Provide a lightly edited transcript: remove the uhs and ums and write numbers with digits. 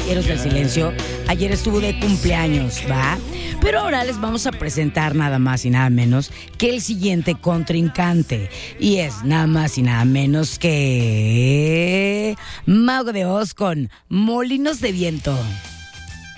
Caballeros del Silencio ayer estuvo de cumpleaños, ¿va? Pero ahora les vamos a presentar nada más y nada menos que el siguiente contrincante. Y es nada más y nada menos que Mago de Oz con Molinos de Viento.